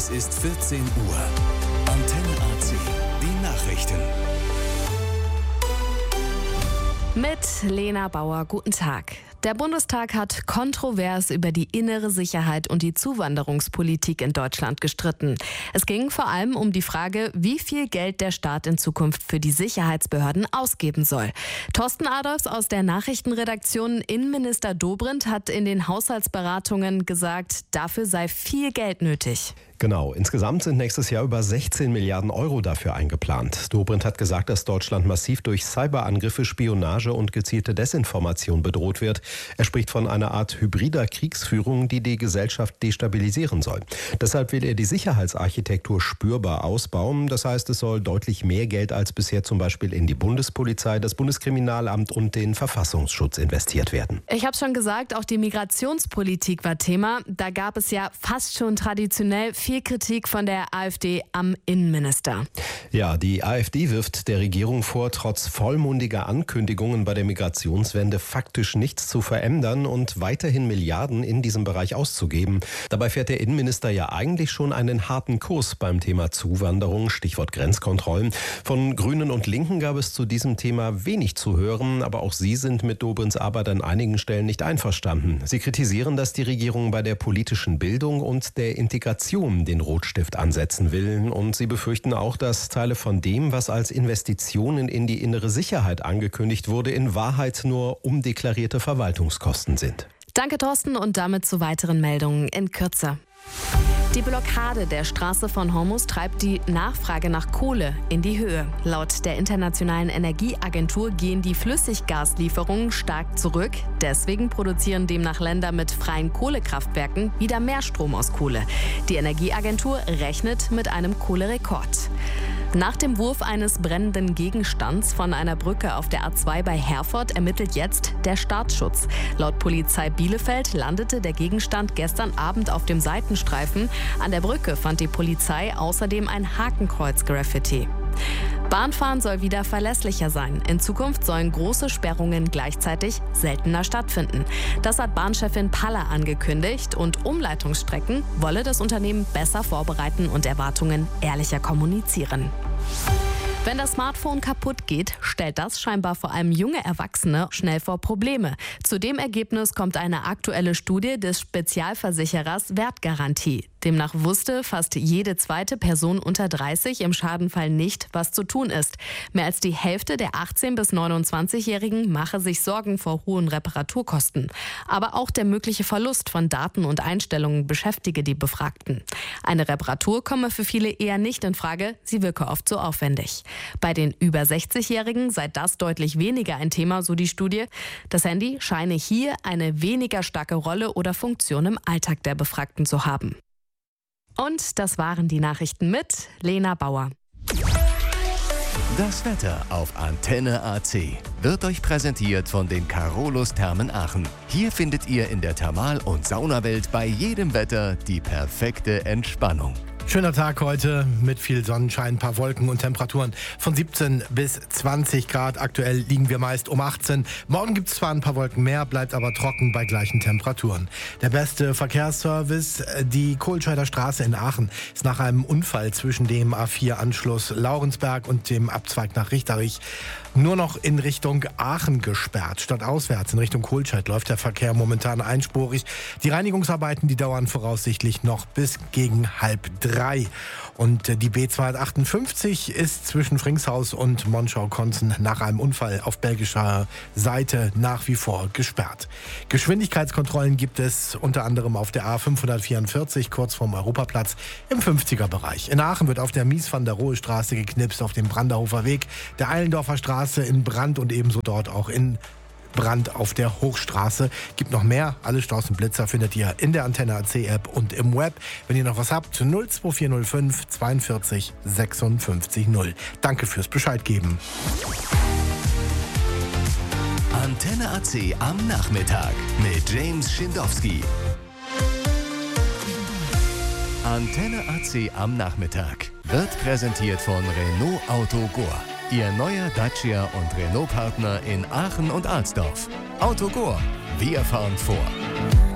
Es ist 14 Uhr. Antenne AC. Die Nachrichten. Mit Lena Bauer, guten Tag. Der Bundestag hat kontrovers über die innere Sicherheit und die Zuwanderungspolitik in Deutschland gestritten. Es ging vor allem um die Frage, wie viel Geld der Staat in Zukunft für die Sicherheitsbehörden ausgeben soll. Thorsten Adolfs aus der Nachrichtenredaktion Innenminister Dobrindt hat in den Haushaltsberatungen gesagt, dafür sei viel Geld nötig. Genau, insgesamt sind nächstes Jahr über 16 Milliarden Euro dafür eingeplant. Dobrindt hat gesagt, dass Deutschland massiv durch Cyberangriffe, Spionage und gezielte Desinformation bedroht wird. Er spricht von einer Art hybrider Kriegsführung, die die Gesellschaft destabilisieren soll. Deshalb will er die Sicherheitsarchitektur spürbar ausbauen. Das heißt, es soll deutlich mehr Geld als bisher zum Beispiel in die Bundespolizei, das Bundeskriminalamt und den Verfassungsschutz investiert werden. Ich habe schon gesagt, auch die Migrationspolitik war Thema. Da gab es ja fast schon traditionell viel Kritik von der AfD am Innenminister. Ja, die AfD wirft der Regierung vor, trotz vollmundiger Ankündigungen bei der Migrationswende faktisch nichts zu verändern und weiterhin Milliarden in diesem Bereich auszugeben. Dabei fährt der Innenminister ja eigentlich schon einen harten Kurs beim Thema Zuwanderung, Stichwort Grenzkontrollen. Von Grünen und Linken gab es zu diesem Thema wenig zu hören, aber auch sie sind mit Dobrindts Arbeit an einigen Stellen nicht einverstanden. Sie kritisieren, dass die Regierung bei der politischen Bildung und der Integration den Rotstift ansetzen will. Und sie befürchten auch, dass Teile von dem, was als Investitionen in die innere Sicherheit angekündigt wurde, in Wahrheit nur umdeklarierte Verwaltungskosten sind. Danke, Thorsten, und damit zu weiteren Meldungen in Kürze. Die Blockade der Straße von Hormuz treibt die Nachfrage nach Kohle in die Höhe. Laut der Internationalen Energieagentur gehen die Flüssiggaslieferungen stark zurück. Deswegen produzieren demnach Länder mit freien Kohlekraftwerken wieder mehr Strom aus Kohle. Die Energieagentur rechnet mit einem Kohlerekord. Nach dem Wurf eines brennenden Gegenstands von einer Brücke auf der A2 bei Herford ermittelt jetzt der Staatsschutz. Laut Polizei Bielefeld landete der Gegenstand gestern Abend auf dem Seitenstreifen. An der Brücke fand die Polizei außerdem ein Hakenkreuz-Graffiti. Bahnfahren soll wieder verlässlicher sein. In Zukunft sollen große Sperrungen gleichzeitig seltener stattfinden. Das hat Bahnchefin Paller angekündigt und Umleitungsstrecken wolle das Unternehmen besser vorbereiten und Erwartungen ehrlicher kommunizieren. Wenn das Smartphone kaputt geht, stellt das scheinbar vor allem junge Erwachsene schnell vor Probleme. Zu dem Ergebnis kommt eine aktuelle Studie des Spezialversicherers Wertgarantie. Demnach wusste fast jede zweite Person unter 30 im Schadenfall nicht, was zu tun ist. Mehr als die Hälfte der 18- bis 29-Jährigen mache sich Sorgen vor hohen Reparaturkosten. Aber auch der mögliche Verlust von Daten und Einstellungen beschäftige die Befragten. Eine Reparatur komme für viele eher nicht in Frage, sie wirke oft so aufwendig. Bei den über 60-Jährigen sei das deutlich weniger ein Thema, so die Studie. Das Handy scheine hier eine weniger starke Rolle oder Funktion im Alltag der Befragten zu haben. Und das waren die Nachrichten mit Lena Bauer. Das Wetter auf Antenne AC wird euch präsentiert von den Carolus Thermen Aachen. Hier findet ihr in der Thermal- und Saunawelt bei jedem Wetter die perfekte Entspannung. Schöner Tag heute mit viel Sonnenschein, ein paar Wolken und Temperaturen von 17 bis 20 Grad. Aktuell liegen wir meist um 18. Morgen gibt es zwar ein paar Wolken mehr, bleibt aber trocken bei gleichen Temperaturen. Der beste Verkehrsservice, die Kohlscheider Straße in Aachen, ist nach einem Unfall zwischen dem A4-Anschluss Laurensberg und dem Abzweig nach Richterich nur noch in Richtung Aachen gesperrt. Statt auswärts in Richtung Kohlscheid läuft der Verkehr momentan einspurig. Die Reinigungsarbeiten, die dauern voraussichtlich noch bis gegen 2:30. Und die B258 ist zwischen Fringshaus und Monschau-Konzen nach einem Unfall auf belgischer Seite nach wie vor gesperrt. Geschwindigkeitskontrollen gibt es unter anderem auf der A544 kurz vorm Europaplatz im 50er-Bereich. In Aachen wird auf der Mies-van-der-Rohe-Straße geknipst, auf dem Branderhofer Weg, der Eilendorfer Straße in Brand und ebenso dort auch in Brand auf der Hochstraße. Gibt noch mehr. Alle Staus und Blitzer findet ihr in der Antenne AC App und im Web. Wenn ihr noch was habt, 02405 42 56 0. Danke fürs Bescheid geben. Antenne AC am Nachmittag mit James Schindowski. Antenne AC am Nachmittag wird präsentiert von Renault Autogor. Ihr neuer Dacia und Renault-Partner in Aachen und Alsdorf. Autogor, wir fahren vor.